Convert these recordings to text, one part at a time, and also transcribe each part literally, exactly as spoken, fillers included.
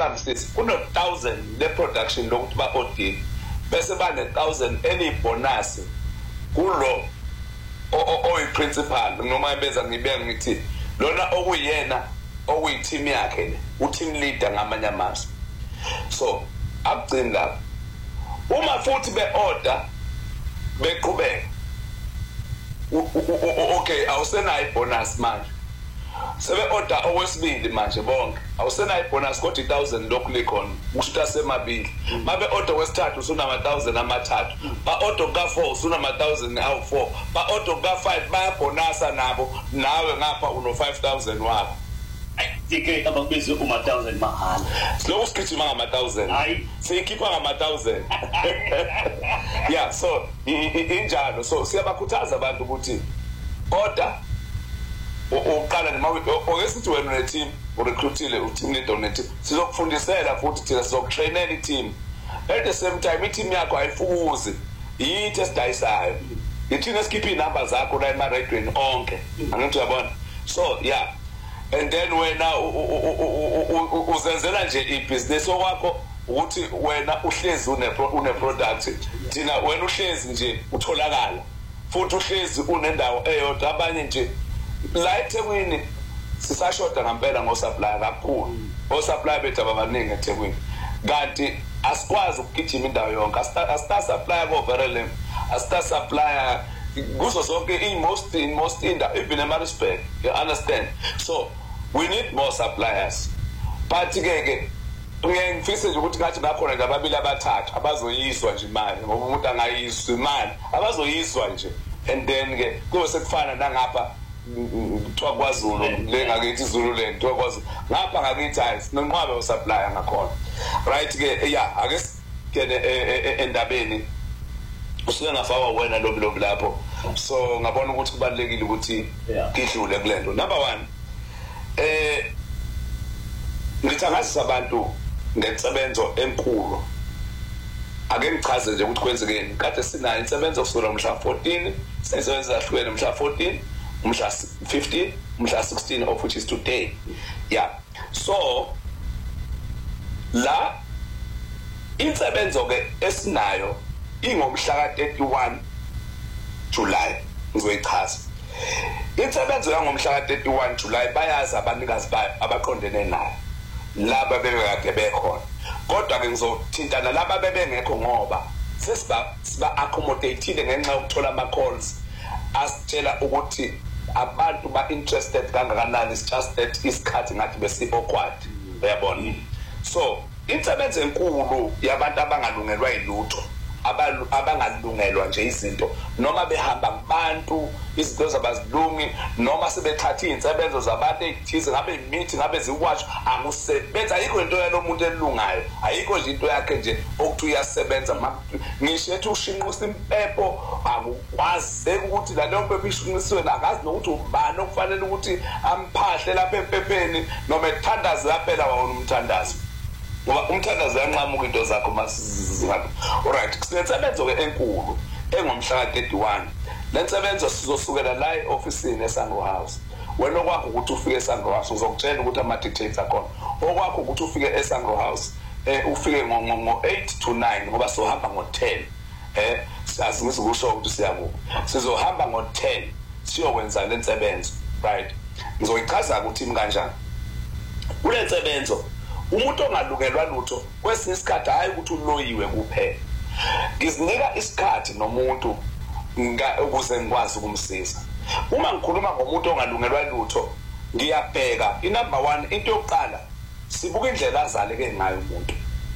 bam sis kuno one thousand le production lokuthi ba audit bese bane one thousand any bonus kulo oyi principal noma ebeza ngibeka ngithi lona okuyena okuyi team yakhe u team leader ngamanye amazwi. So akugcini lapho uma futhi be order beqhubeka okay awusenayo bonus manje sebe order owesibili manje bonke awusenayo bonus kodwa one thousand lokhu likhona ushuta semabili mabe order wesithathu usuna one thousand amathathu ba order ka four usuna one thousand awu four ba order ka five baya bonusa nabo nawe ngapha uno five thousand wakho dike ababize uma one thousand mahala slow skitching ngama one thousand hayi siyikhipha ngama one thousand yeah so injalo so siyabakhuthaza abantu ukuthi order uqala noma oyesithi wena une team urecruitile u team leader une team sizokufundisela futhi thina sizokutrainela i team at the same time i team yakho ayifukuzi yithi esidayisayo ithina sikhipha inamba zakho la ema radweni onke angithi uyabona so yeah and then wena uzenzela nje ibusiness okwakho ukuthi wena uhlezi une une product thina wena uhlezi nje utholakala futhi uhlezi unendawo eyodwa abanye nje la eThekwini sisashoda ngempela ngo supplier kakhulu o supplier bethu abaningi eThekwini kanti asikwazi ukugijima indawo yonke asita supplier ko Verelem asita supplier kuzo zonke in most in most inda even eMaritzburg you understand so we need more suppliers but ke ngiyengifisa nje ukuthi ngathi bakhona nje ababili abathathu abazoyiswa nje imali ngoba umuntu angayiswa imali abazoyiswa nje and then ke kube sekufana nangapha kuthiwa kwaZulu le ngakithi Zulu le kuthiwa kwaZulu ngapha ngakithi hayi sinonqwabe usupplier ngakhona right ke yeah ake sikene endabeni usike ngafaka wena lobi lobi lapho so ngabona ukuthi kubalekile ukuthi kidlule kulento number one eh ngithangazisa abantu ngesebenzo enkulu ake ngichaze nje ukuthi kwenzekeni kade sinayo insebenzo kusukela mhla fourteen sesebenza hlwele mhla fourteen mhla fifteen mhla sixteen of which is today yeah so la insebenzo ke esinayo ingomhla ka thirty-one July ngizoyichaza insebenzo yangomhla ka thirty-one July bayazi abanikazi bayo abaqondene nayo laba bebekade bekhona kodwa ke ngizothintana laba bebengekho ngoba sesiba siba accommodateile ngenxa yokuthola ama calls asitshela ukuthi abantu ba interested kangakanani is just that isikhathi ngathi besi awkward uyabona so insebenzo enkulu yabantu abangalungelwa ilutho abangalungelwa nje izinto noma behamba kubantu izinto zabazilungi noma sebethatha insebenzo zabantu ezithize ngabe imeeting ngabe ziwatch akusebenza ayikho into yalomuntu elungayo ayikho nje into yakhe nje okuthi uyasebenza ngisho ethi ushinqisa impepho akukwazi ukuthi la leyo mpepho ishinqisiwe akazi nokuthi ubani okufanele ukuthi amphahle lapha empepheni noma ethandaza lapha wawona umthandazo ngoba umthandazo yanqamuka into zakho masizingabe alright kusensebenzo ke enkulu engomhla ka thirty-one lensebenzo sizosukela la eofficeini eSangro House wena okwakho ukuthi ufike eSangro House uzokutshela ukuthi ama details akhona okwakho ukuthi ufike eSangro House eh ufike ngo eight to nine ngoba sohamba ngo ten eh siyazi ngizokusho ukuthi siyakuba sizohamba ngo ten siyokwenza lensebenzo right ngizoyichaza ukuthi imi kanjani kule nsebenzo umuntu ongalungelwa lutho kwesinye isikhathi hayi ukuthi uloyiwe kuphela ngizinika isikhathi nomuntu ukuze ngikwazi ukumsiza uma ngikhuluma ngomuntu ongalungelwa lutho ngiyabheka inumber one into yokuqala sibuka indlela azaleke ngayo umuntu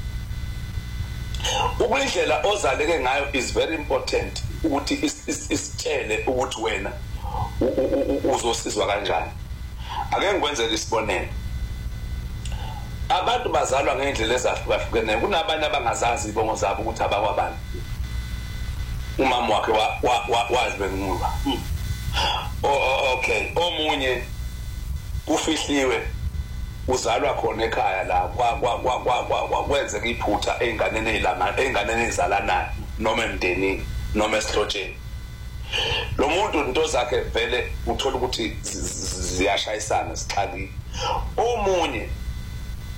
ukuyindlela ozaleke ngayo is very important ukuthi isitshele ukuthi wena uzosizwa kanjani ake ngikwenzele isibonelo abantu bazalwa ngendlela ezahlukahlukene kunabanye abangazazi ibongo zabo ukuthi abakwabani umama wakhe wazi bengimuka oh okay omunye ufihliwe uzalwa khona ekhaya la kwa kwa kwa kwa kwenzeka iphutha einganeni ezilana einganeni ezalanayo noma emndenini noma esihlotsheni lo muntu into zakhe vele uthola ukuthi ziyashayisana sixakile omunye